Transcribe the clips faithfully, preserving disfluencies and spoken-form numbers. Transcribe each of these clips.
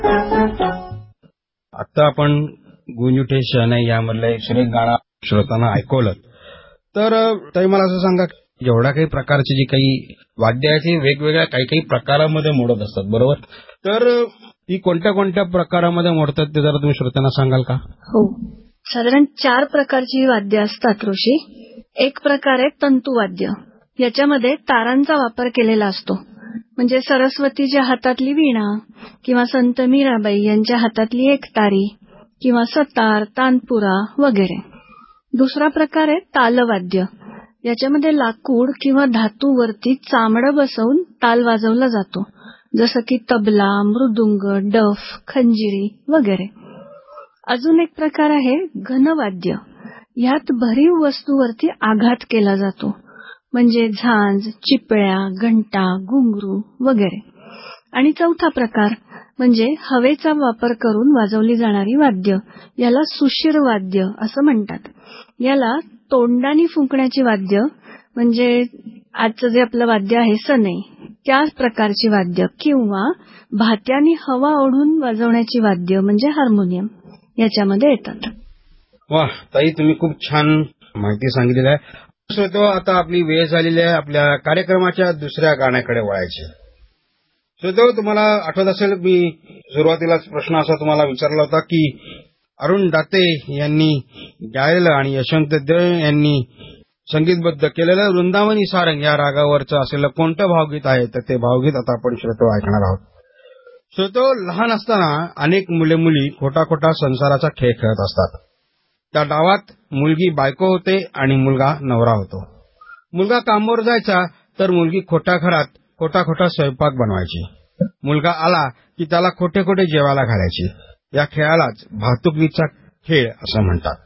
आता आपण गुंज उठे शहनाई यामधलं एक सुरेख गाणं श्रोतांना ऐकवलं. तर ताई मला असं सांगा, जेवढ्या काही प्रकारची जी काही वाद्य आहेत ती वेगवेगळ्या काही काही प्रकारामध्ये मोडत असतात, बरोबर? तर ती कोणत्या कोणत्या प्रकारामध्ये मोडतात ते जरा तुम्ही श्रोत्यांना सांगाल का? हो, साधारण चार प्रकारची वाद्य असतात ऋषी. एक प्रकार आहे तंतुवाद्य. याच्यामध्ये तारांचा वापर केलेला असतो. म्हणजे सरस्वतीच्या हातातली वीणा किंवा संत मीराबाई यांच्या हातातली एकतारी किंवा सतार, तानपुरा वगैरे. दुसरा प्रकार आहे तालवाद्य. याच्यामध्ये लाकूड किंवा धातूवरती चामडं बसवून ताल वाजवला जातो, जसं की तबला, मृदुंग, डफ, खंजिरी वगैरे. अजून एक प्रकार आहे घनवाद्य. यात भरीव वस्तूवरती आघात केला जातो, म्हणजे झांज, चिपळ्या, घंटा, घुंगरू वगैरे. आणि चौथा प्रकार म्हणजे हवेचा वापर करून वाजवली जाणारी वाद्य, याला सुशीर वाद्य असं म्हणतात. याला तोंडानी फुंकण्याची वाद्य, म्हणजे आजचं जे आपलं वाद्य आहे सनई, त्या प्रकारची वाद्य, किंवा भात्यानी हवा ओढून वाजवण्याची वाद्य म्हणजे हार्मोनियम याच्यामध्ये येतात. वा ताई, तुम्ही खूप छान माहिती सांगितलेली आहे. श्रोतो, आता आपली वेळ झालेली आहे आपल्या कार्यक्रमाच्या दुसऱ्या गाण्याकडे वळायची. श्रोतो, तुम्हाला आठवत असेल मी सुरुवातीलाच प्रश्न असा तुम्हाला विचारला होता की अरुण दाते यांनी गायलेलं आणि यशवंत देव यांनी संगीतबद्ध केलेलं वृंदावनी सारंग या रागावरचं असलेलं कोणतं भावगीत आहे, तर ते भावगीत आता आपण श्रोतो ऐकणार आहोत. श्रोतो, लहान असताना अनेक मुले मुली खोटा खोटा संसाराचा खेळ खेळत असतात. त्या डावात मुलगी बायको होते आणि मुलगा नवरा होतो. मुलगा कामावर जायचा तर मुलगी खोट्या घरात खोटा खोटा स्वयंपाक बनवायची. मुलगा आला की त्याला खोटे खोटे जेवायला घालायची. या खेळालाच भातुकलीचा खेळ असं म्हणतात.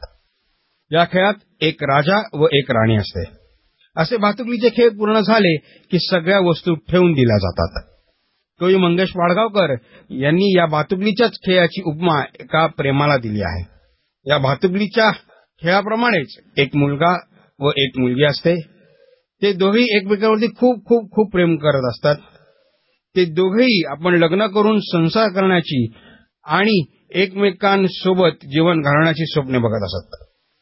या खेळात एक राजा व एक राणी असते. असे भातुकलीचे खेळ पूर्ण झाले की सगळ्या वस्तू ठेवून दिल्या जातात. कवी मंगेश पाडगावकर यांनी या भातुकलीच्याच खेळाची उपमा एका प्रेमाला दिली आहे. या भातुकलीच्या खेळाप्रमाणेच एक मुलगा व एक मुलगी असते. ते दोघेही एकमेकांवरती खूप खूप खूप प्रेम करत असतात. ते दोघेही आपण लग्न करून संसार करण्याची आणि एकमेकांसोबत जीवन घालवण्याची स्वप्ने बघत असतात.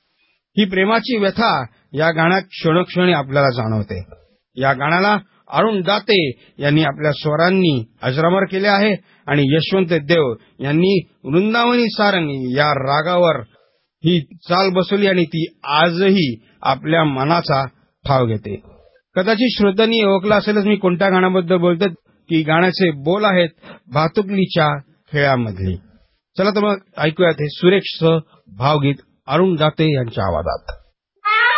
ही प्रेमाची व्यथा या गाण्यात क्षणोक्षणी आपल्याला जाणवते. या गाण्याला अरुण दाते यांनी आपल्या स्वरांनी अजरामर केले आहे आणि यशवंत देव यांनी वृंदावनी सारंग या रागावर ही चाल बसवली आणि ती आजही आपल्या मनाचा ठाव घेते. कदाचित श्रोत्यांनी ओळखलं असेलच मी कोणत्या गाण्याबद्दल बोलतो, की गाण्याचे बोल आहेत भातुकलीच्या खेळामधली. चला तर मग ऐकूयात हे सुरेख भावगीत अरुण दाते यांच्या आवाजात.